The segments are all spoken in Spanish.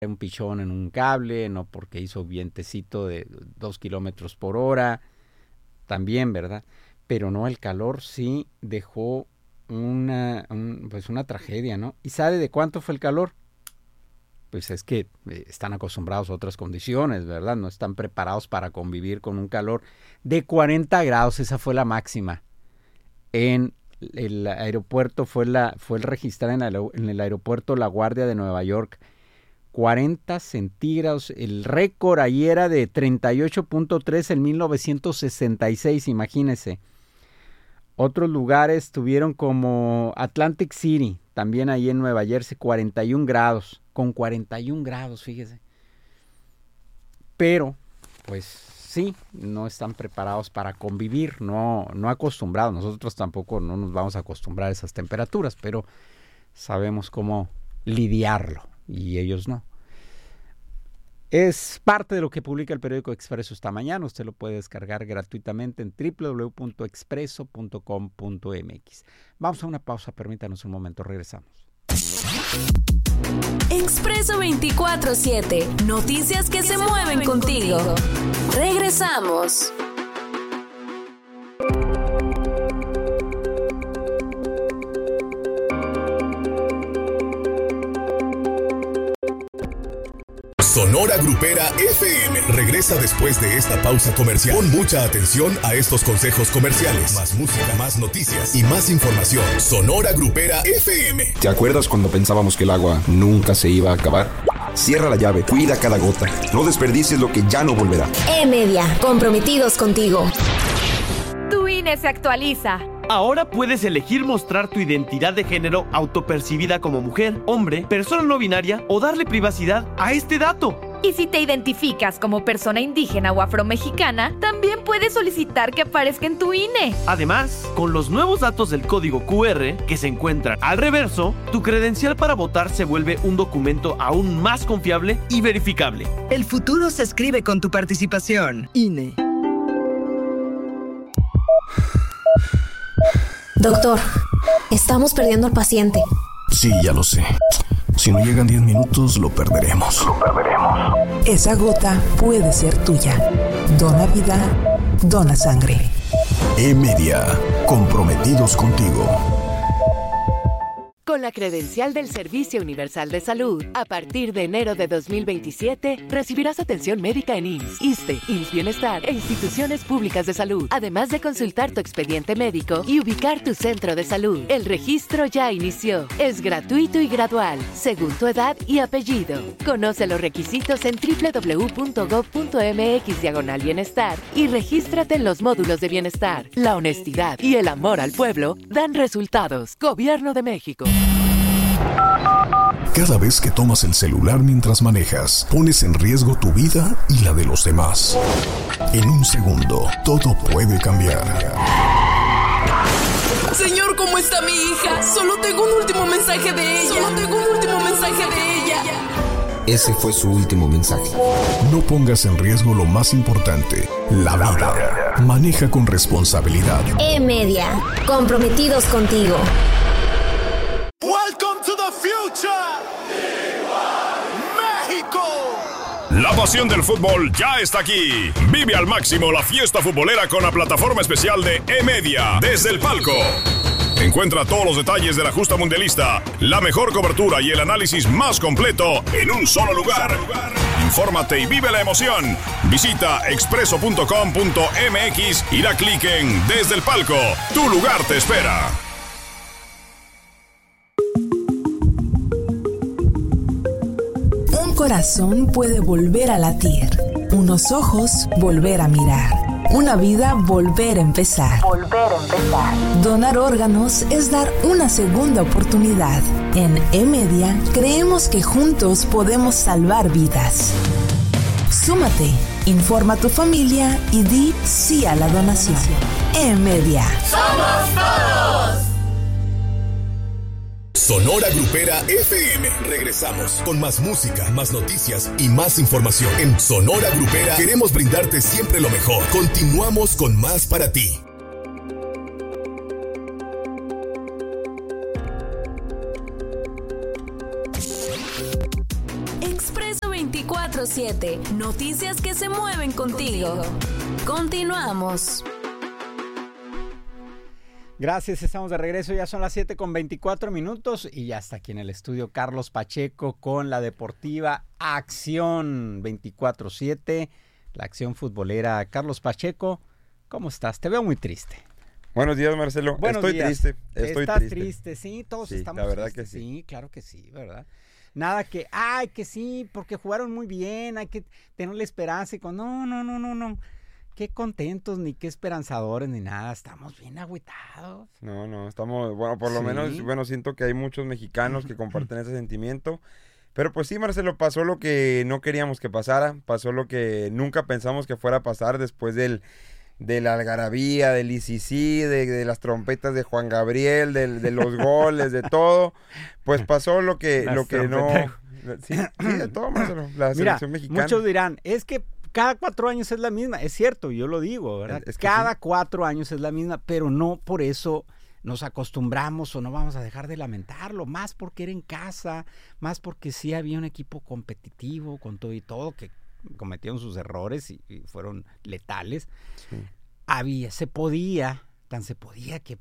un pichón en un cable, no porque hizo vientecito de 2 kilómetros por hora, también, ¿verdad? Pero no, el calor sí dejó una tragedia, ¿no? ¿Y sabe de cuánto fue el calor? Pues es que están acostumbrados a otras condiciones, ¿verdad? No están preparados para convivir con un calor de 40 grados, esa fue la máxima. En el aeropuerto fue registrada en el aeropuerto La Guardia de Nueva York. 40 centígrados, el récord ahí era de 38.3 en 1966, imagínense. Otros lugares tuvieron como Atlantic City, también ahí en Nueva Jersey, 41 grados, con 41 grados, fíjese. Pero, pues sí, no están preparados para convivir, no acostumbrados. Nosotros tampoco no nos vamos a acostumbrar a esas temperaturas, pero sabemos cómo lidiarlo y ellos no. Es parte de lo que publica el periódico Expreso esta mañana. Usted lo puede descargar gratuitamente en www.expreso.com.mx. Vamos a una pausa, permítanos un momento, regresamos. Expreso 24/7. Noticias que se mueven contigo. Regresamos. Sonora Grupera FM regresa después de esta pausa comercial. Pon mucha atención a estos consejos comerciales. Más música, más noticias y más información. Sonora Grupera FM. ¿Te acuerdas cuando pensábamos que el agua nunca se iba a acabar? Cierra la llave, cuida cada gota. No desperdicies lo que ya no volverá. E-Media, comprometidos contigo. Tu INE se actualiza. Ahora puedes elegir mostrar tu identidad de género autopercibida como mujer, hombre, persona no binaria o darle privacidad a este dato. Y si te identificas como persona indígena o afromexicana, también puedes solicitar que aparezca en tu INE. Además, con los nuevos datos del código QR que se encuentran al reverso, tu credencial para votar se vuelve un documento aún más confiable y verificable. El futuro se escribe con tu participación. INE. Doctor, estamos perdiendo al paciente. Sí, ya lo sé. Si no llegan 10 minutos, lo perderemos. Esa gota puede ser tuya. Dona vida, dona sangre. E-Media, comprometidos contigo. Con la credencial del Servicio Universal de Salud, a partir de enero de 2027, recibirás atención médica en IMSS, ISSSTE, IMSS Bienestar e instituciones públicas de salud, además de consultar tu expediente médico y ubicar tu centro de salud. El registro ya inició. Es gratuito y gradual, según tu edad y apellido. Conoce los requisitos en www.gov.mx/bienestar y regístrate en los módulos de bienestar. La honestidad y el amor al pueblo dan resultados. Gobierno de México. Cada vez que tomas el celular mientras manejas, pones en riesgo tu vida y la de los demás. En un segundo, todo puede cambiar. Señor, ¿cómo está mi hija? Solo tengo un último mensaje de ella. Ese fue su último mensaje. No pongas en riesgo lo más importante, la vida. Maneja con responsabilidad. E-Media, comprometidos contigo. Welcome to the future. México. La pasión del fútbol ya está aquí. Vive al máximo la fiesta futbolera con la plataforma especial de E-Media desde el palco. Encuentra todos los detalles de la justa mundialista, la mejor cobertura y el análisis más completo en un solo lugar. Infórmate y vive la emoción. Visita expreso.com.mx y da clic en Desde el Palco. Tu lugar te espera. Un corazón puede volver a latir, unos ojos volver a mirar, una vida volver a empezar. Donar órganos es dar una segunda oportunidad. En E-Media creemos que juntos podemos salvar vidas. Súmate, informa a tu familia y di sí a la donación. E-Media. ¡Somos todos! Sonora Grupera FM. Regresamos con más música, más noticias y más información. En Sonora Grupera queremos brindarte siempre lo mejor. Continuamos con más para ti. 24/7. Noticias que se mueven contigo. Continuamos. Gracias, estamos de regreso, ya son las 7:24 y ya está aquí en el estudio Carlos Pacheco con la deportiva Acción 24/7, la acción futbolera. Carlos Pacheco, ¿cómo estás? Te veo muy triste. Buenos días, Marcelo. Estoy triste. Estás triste, sí, todos sí, estamos la verdad tristes. que sí. Sí, claro que sí, ¿verdad? Nada que, que sí, porque jugaron muy bien, hay que tenerle esperanza y no. Qué contentos, ni qué esperanzadores, ni nada. Estamos bien agüitados. No, estamos, bueno, por lo menos, siento que hay muchos mexicanos que comparten ese sentimiento. Pero pues sí, Marcelo, pasó lo que no queríamos que pasara, pasó lo que nunca pensamos que fuera a pasar después de la algarabía, del ICC, de las trompetas de Juan Gabriel, de los goles, de todo. Pues pasó lo que no... Sí, de todo, Marcelo, la selección mexicana. Muchos dirán, es que cada 4 años es la misma. Es cierto, yo lo digo, ¿verdad? Es que cada 4 años es la misma, pero no por eso nos acostumbramos o no vamos a dejar de lamentarlo. Más porque era en casa, más porque sí había un equipo competitivo con todo y todo, que cometieron sus errores y fueron letales. Sí. Se podía que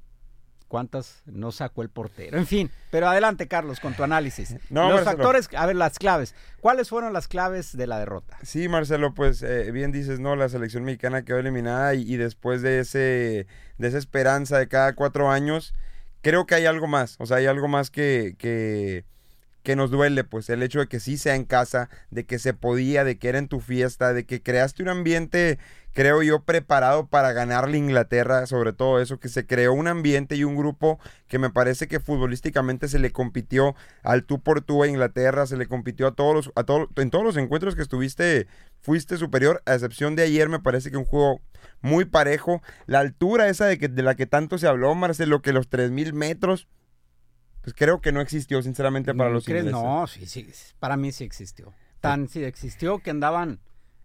cuántas no sacó el portero. En fin, pero adelante, Carlos, con tu análisis. Los factores, las claves. ¿Cuáles fueron las claves de la derrota? Sí, Marcelo, pues bien dices, ¿no? La selección mexicana quedó eliminada y después de esa esperanza de cada 4 años, creo que hay algo más. O sea, hay algo más que nos duele, pues el hecho de que sí sea en casa, de que se podía, de que era en tu fiesta, de que creaste un ambiente, creo yo, preparado para ganarle a Inglaterra, sobre todo eso, que se creó un ambiente y un grupo que me parece que futbolísticamente se le compitió al tú por tú a Inglaterra, se le compitió en todos los encuentros que estuviste, fuiste superior, a excepción de ayer. Me parece que un juego muy parejo, la altura esa de la que tanto se habló, Marcelo, que los 3,000 metros, pues creo que no existió, sinceramente, para los ingleses. No, sí, para mí sí existió. Sí existió que andaban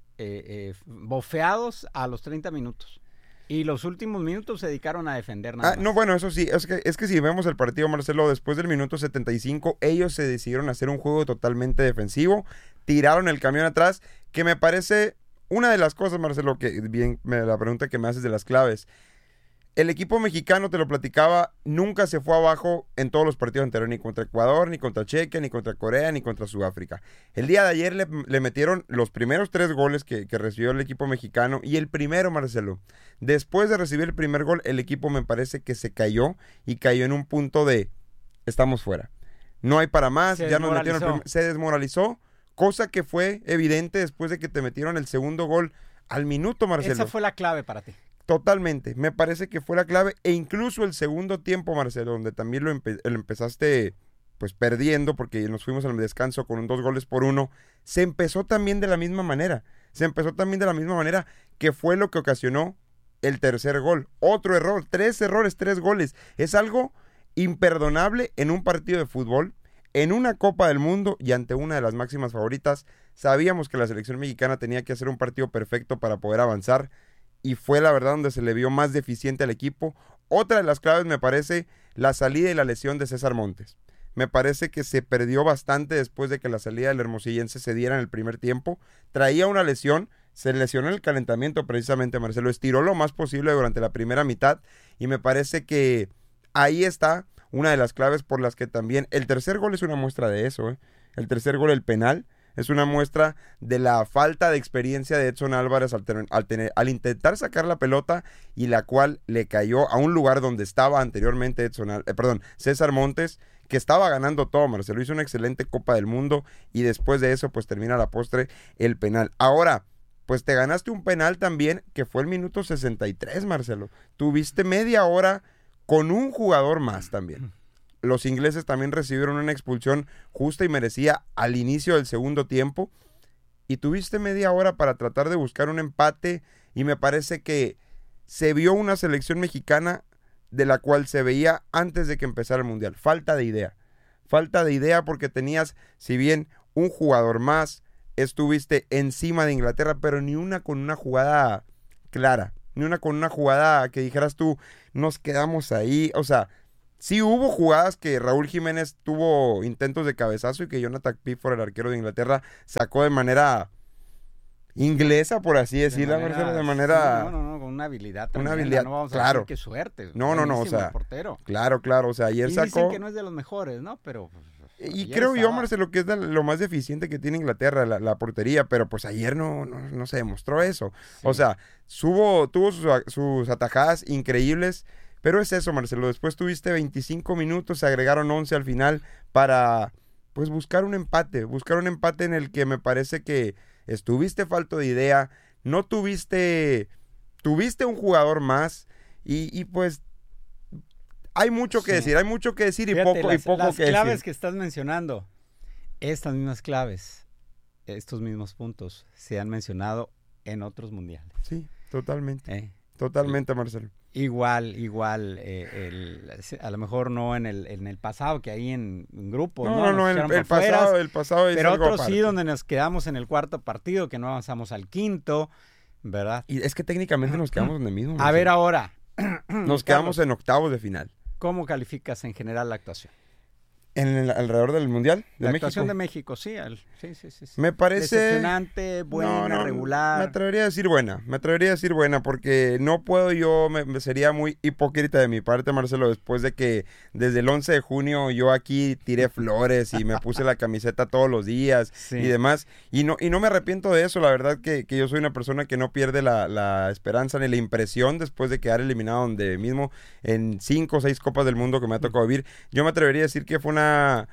bofeados a los 30 minutos. Y los últimos minutos se dedicaron a defender nada más. No, bueno, eso sí, es que si vemos el partido, Marcelo, después del minuto 75, ellos se decidieron hacer un juego totalmente defensivo, tiraron el camión atrás, que me parece una de las cosas, Marcelo, que bien, la pregunta que me haces de las claves. El equipo mexicano, te lo platicaba, nunca se fue abajo en todos los partidos anteriores, ni contra Ecuador, ni contra Chequia, ni contra Corea, ni contra Sudáfrica. El día de ayer le metieron los primeros 3 goles que recibió el equipo mexicano, y el primero, Marcelo, después de recibir el primer gol, el equipo me parece que se cayó, y cayó en un punto de, estamos fuera. No hay para más, ya nos metieron se desmoralizó, cosa que fue evidente después de que te metieron el segundo gol al minuto, Marcelo. Esa fue la clave para ti. Totalmente, me parece que fue la clave, e incluso el segundo tiempo, Marcelo, donde también lo empezaste pues perdiendo, porque nos fuimos al descanso con 2 goles por 1, se empezó también de la misma manera, que fue lo que ocasionó el tercer gol. Otro error, 3 errores, 3 goles, es algo imperdonable en un partido de fútbol, en una Copa del Mundo y ante una de las máximas favoritas. Sabíamos que la selección mexicana tenía que hacer un partido perfecto para poder avanzar, y fue la verdad donde se le vio más deficiente al equipo. Otra de las claves me parece la salida y la lesión de César Montes. Me parece que se perdió bastante después de que la salida del hermosillense se diera en el primer tiempo. Traía una lesión, se lesionó en el calentamiento precisamente, Marcelo, estiró lo más posible durante la primera mitad, y me parece que ahí está una de las claves por las que también el tercer gol es una muestra de eso, El tercer gol, el penal, es una muestra de la falta de experiencia de Edson Álvarez al intentar sacar la pelota, y la cual le cayó a un lugar donde estaba anteriormente César Montes, que estaba ganando todo, Marcelo. Hizo una excelente Copa del Mundo, y después de eso pues termina la postre el penal. Ahora, pues te ganaste un penal también, que fue el minuto 63, Marcelo. Tuviste media hora con un jugador más también. Los ingleses también recibieron una expulsión justa y merecida al inicio del segundo tiempo, y tuviste media hora para tratar de buscar un empate, y me parece que se vio una selección mexicana de la cual se veía antes de que empezara el Mundial. Falta de idea porque tenías, si bien un jugador más, estuviste encima de Inglaterra, pero ni una con una jugada clara, ni una con una jugada que dijeras tú, nos quedamos ahí, o sea, Sí hubo jugadas que Raúl Jiménez tuvo intentos de cabezazo y que Jonathan Pickford, el arquero de Inglaterra, sacó de manera inglesa, por así decirlo, Marcelo, de manera... Sí, no, con una habilidad tremenda. Una habilidad, no vamos a claro. decir qué suerte. No, o sea, el portero. Claro, o sea, ayer y sacó... dicen que no es de los mejores, ¿no? Pero... Y creo yo, Marcelo, que es lo más deficiente que tiene Inglaterra, la portería, pero pues ayer no se demostró eso. Sí. O sea, tuvo sus atajadas increíbles, pero es eso, Marcelo. Después tuviste 25 minutos, se agregaron 11 al final para, pues, buscar un empate en el que me parece que estuviste falto de idea, no tuviste un jugador más y pues... Hay mucho que decir y Fíjate, poco las que decir. Las claves que estás mencionando, estas mismas claves, estos mismos puntos, se han mencionado en otros mundiales. Sí, totalmente. Totalmente, Marcelo. Igual, a lo mejor no en el pasado, que ahí en grupos, no, el pasado es pero algo otros aparte. sí, donde nos quedamos en el cuarto partido, que no avanzamos al quinto, ¿verdad? Y es que técnicamente nos quedamos donde mismo. Marcelo. A ver ahora. Nos quedamos en octavos de final. ¿Cómo calificas en general la actuación? Alrededor del Mundial de la México. actuación de México, sí. Me parece... Decepcionante, buena, regular. Me atrevería a decir buena, porque no puedo yo, me sería muy hipócrita de mi parte, Marcelo, después de que desde el 11 de junio yo aquí tiré flores y me puse la camiseta todos los días y demás, y no me arrepiento de eso. La verdad que yo soy una persona que no pierde la esperanza ni la impresión después de quedar eliminado donde mismo en 5 o 6 Copas del Mundo que me ha tocado vivir. Yo me atrevería a decir que fue una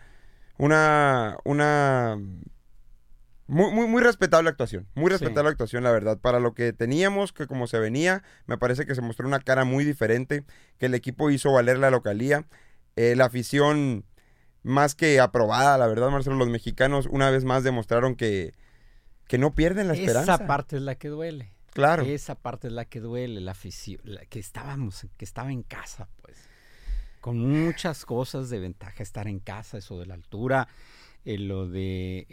muy respetable actuación, la actuación, la verdad, para lo que teníamos, que como se venía, me parece que se mostró una cara muy diferente, que el equipo hizo valer la localía, la afición más que aprobada, la verdad, Marcelo, los mexicanos una vez más demostraron que no pierden la esperanza. Esa parte es la que duele. Claro. Esa parte es la que duele, la afición, que estaba en casa, pues. Con muchas cosas de ventaja estar en casa, eso de la altura, lo de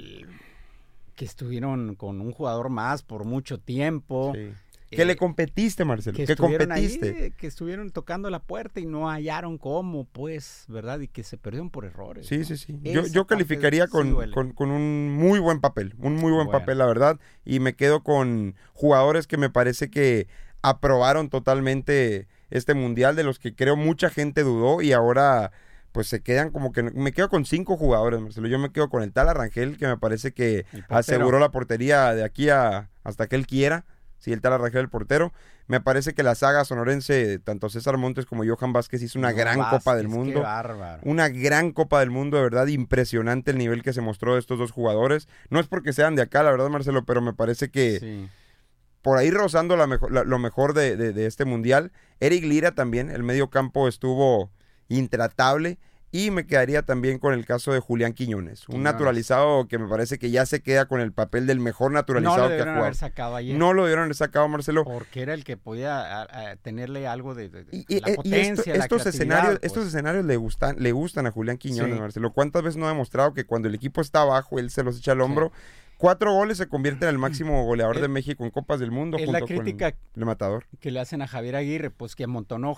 que estuvieron con un jugador más por mucho tiempo. Sí. Que le competiste, Marcelo, que competiste. Ahí, que estuvieron tocando la puerta y no hallaron cómo, pues, ¿verdad? Y que se perdieron por errores. Sí, ¿no? Sí. Yo calificaría con un muy buen papel, papel, la verdad. Y me quedo con jugadores que me parece que aprobaron totalmente este mundial, de los que creo mucha gente dudó y ahora pues se quedan como que... Me quedo con 5 jugadores, Marcelo. Yo me quedo con el Tala Rangel, que me parece que aseguró la portería de aquí hasta que él quiera. Sí, el Tala Rangel, el portero. Me parece que la saga sonorense, tanto César Montes como Johan Vázquez, hizo una gran Copa del Mundo. Qué bárbaro. Una gran Copa del Mundo, de verdad, impresionante el nivel que se mostró de estos dos jugadores. No es porque sean de acá, la verdad, Marcelo, pero me parece que... Sí. Por ahí rozando lo mejor de este mundial. Eric Lira también, el medio campo estuvo intratable. Y me quedaría también con el caso de Julián Quiñones. Un naturalizado que me parece que ya se queda con el papel del mejor naturalizado que ha jugado. No lo dieron haber sacado ayer. No lo dieron haber sacado, Marcelo. Porque era el que podía tenerle algo de la potencia, la estos creatividad. escenarios le gustan a Julián Quiñones, Marcelo. ¿Cuántas veces no ha demostrado que cuando el equipo está abajo, él se los echa al hombro? 4 goles, se convierte en el máximo goleador de México en Copas del Mundo. Es la crítica con el matador que le hacen a Javier Aguirre, pues que amontonó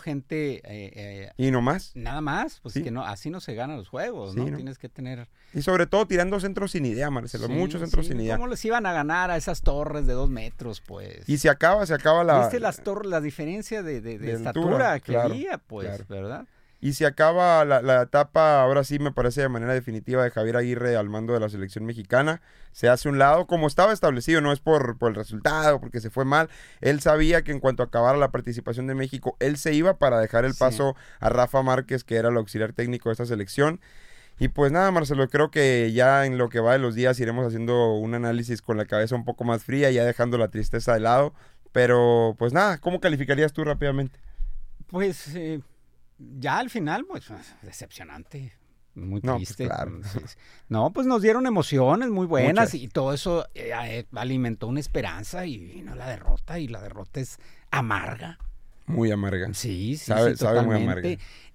gente. ¿Y no más? Nada más, pues que no, así no se ganan los juegos, ¿no? Tienes que tener... Y sobre todo tirando centros sin idea, Marcelo, muchos centros sin idea. ¿Cómo les iban a ganar a esas torres de 2 metros, pues? Y se acaba la... ¿Viste las torres, la diferencia de estatura que había, pues, verdad? Y se acaba la etapa, ahora sí me parece de manera definitiva, de Javier Aguirre al mando de la selección mexicana. Se hace un lado, como estaba establecido, no es por el resultado, porque se fue mal. Él sabía que en cuanto acabara la participación de México, él se iba para dejar el paso a Rafa Márquez, que era el auxiliar técnico de esta selección. Y pues nada, Marcelo, creo que ya en lo que va de los días iremos haciendo un análisis con la cabeza un poco más fría, ya dejando la tristeza de lado. Pero pues nada, ¿cómo calificarías tú rápidamente? Pues... ya al final, pues, decepcionante, muy triste. Pues claro. No, pues nos dieron emociones muy buenas. Muchas. Y todo eso alimentó una esperanza y vino la derrota, y la derrota es amarga. Muy amarga. Sí, sabe muy amarga.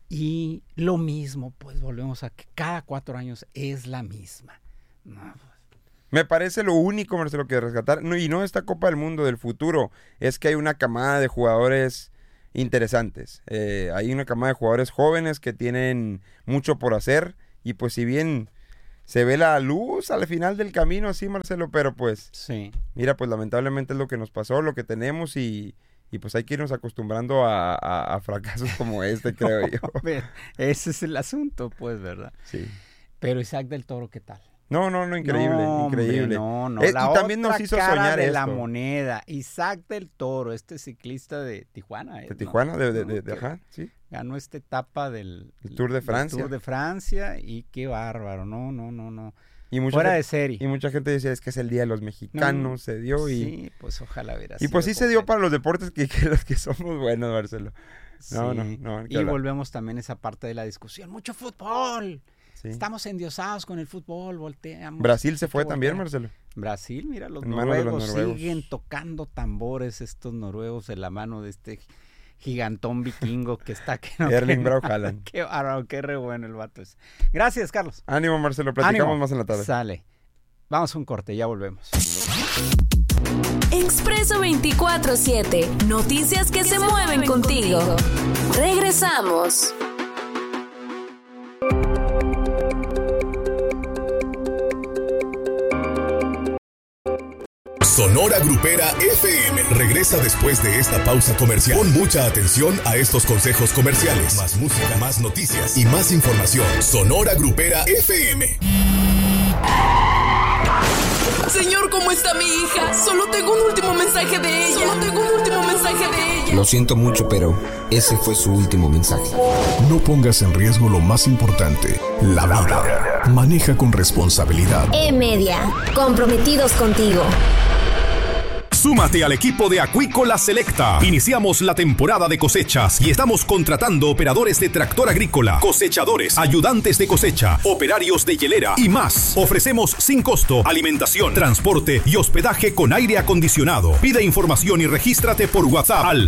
Y lo mismo, pues volvemos a que cada 4 años es la misma. No, pues. Me parece lo único, Marcelo, que rescatar, y no esta Copa del Mundo del futuro, es que hay una camada de jugadores interesantes. Hay una camada de jugadores jóvenes que tienen mucho por hacer y pues si bien se ve la luz al final del camino, así, Marcelo, pero pues sí. Mira, pues lamentablemente es lo que nos pasó, lo que tenemos y pues hay que irnos acostumbrando a fracasos como este, creo yo. Ese es el asunto, pues, ¿verdad? Sí. Pero Isaac del Toro, ¿qué tal? No, increíble, increíble. No, y también nos hizo soñar de esto. la moneda, Isaac del Toro, este ciclista de Tijuana. De Tijuana, ajá, sí. Ganó esta etapa del Tour de Francia. Tour de Francia y qué bárbaro, no. Y fuera de serie. Y mucha gente decía, es que es el Día de los Mexicanos, se dio y... Sí, pues ojalá hubiera sido. Y pues sí se dio para los deportes que los que somos buenos, Marcelo. No. Y volvemos también a esa parte de la discusión, mucho fútbol. Sí. Estamos endiosados con el fútbol, volteamos. Brasil se fue también, Marcelo. Brasil, mira, los noruegos siguen tocando tambores, estos noruegos de la mano de este gigantón vikingo que está... Erling Braut Haaland. Qué re bueno el vato ese. Gracias, Carlos. Ánimo, Marcelo, platicamos más en la tarde. Sale. Vamos a un corte, ya volvemos. Expreso 24/7. Noticias que se mueven contigo. Regresamos. Sonora Grupera FM regresa después de esta pausa comercial. Pon mucha atención a estos consejos comerciales. Más música, más noticias y más información. Sonora Grupera FM. Señor, ¿cómo está mi hija? Solo tengo un último mensaje de ella. Lo siento mucho, pero ese fue su último mensaje. No pongas en riesgo lo más importante, la vida. Maneja con responsabilidad. E-Media, comprometidos contigo. Súmate al equipo de Acuícola Selecta. Iniciamos la temporada de cosechas y estamos contratando operadores de tractor agrícola, cosechadores, ayudantes de cosecha, operarios de hielera y más. Ofrecemos sin costo alimentación, transporte y hospedaje con aire acondicionado. Pide información y regístrate por WhatsApp al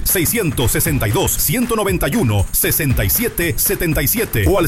662-191-6777 o al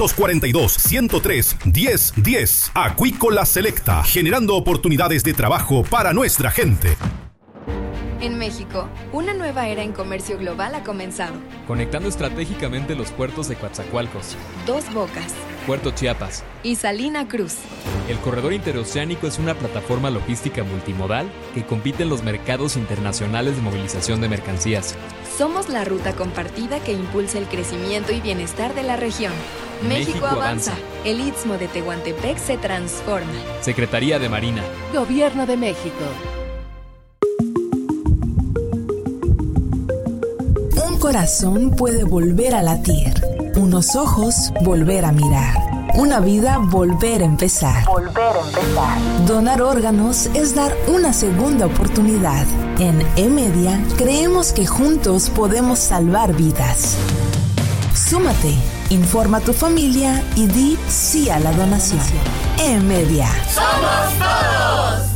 642-103-1010. Acuícola Selecta, generando oportunidades de trabajo para nuestra gente. En México, una nueva era en comercio global ha comenzado. Conectando estratégicamente los puertos de Coatzacoalcos, Dos Bocas, Puerto Chiapas y Salina Cruz. El corredor interoceánico es una plataforma logística multimodal que compite en los mercados internacionales de movilización de mercancías. Somos la ruta compartida que impulsa el crecimiento y bienestar de la región. México avanza. El Istmo de Tehuantepec se transforma. Secretaría de Marina. Gobierno de México. Un corazón puede volver a latir, unos ojos volver a mirar, una vida volver a empezar. Donar órganos es dar una segunda oportunidad. En E-Media creemos que juntos podemos salvar vidas. Súmate, informa a tu familia y di sí a la donación. E-Media. ¡Somos todos!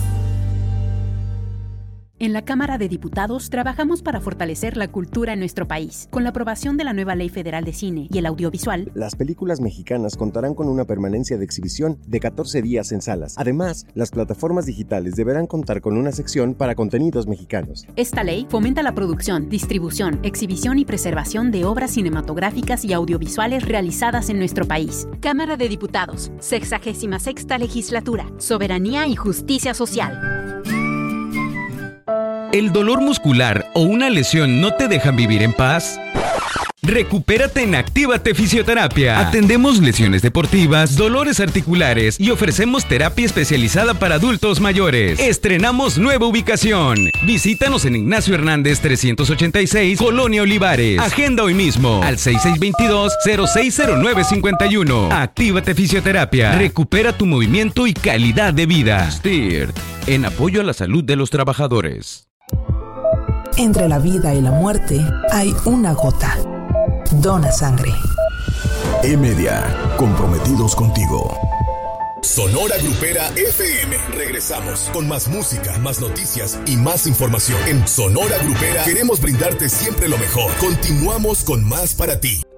En la Cámara de Diputados trabajamos para fortalecer la cultura en nuestro país. Con la aprobación de la nueva Ley Federal de Cine y el Audiovisual, las películas mexicanas contarán con una permanencia de exhibición de 14 días en salas. Además, las plataformas digitales deberán contar con una sección para contenidos mexicanos. Esta ley fomenta la producción, distribución, exhibición y preservación de obras cinematográficas y audiovisuales realizadas en nuestro país. Cámara de Diputados, 66ª Legislatura, Soberanía y Justicia Social. ¿El dolor muscular o una lesión no te dejan vivir en paz? Recupérate en Actívate Fisioterapia. Atendemos lesiones deportivas, dolores articulares y ofrecemos terapia especializada para adultos mayores. Estrenamos nueva ubicación. Visítanos en Ignacio Hernández 386, Colonia Olivares. Agenda hoy mismo al 6622-060951. Actívate Fisioterapia. Recupera tu movimiento y calidad de vida. STIRT, en apoyo a la salud de los trabajadores. Entre la vida y la muerte hay una gota. Dona sangre. E-Media, comprometidos contigo. Sonora Grupera FM. Regresamos con más música, más noticias y más información. En Sonora Grupera queremos brindarte siempre lo mejor. Continuamos con más para ti.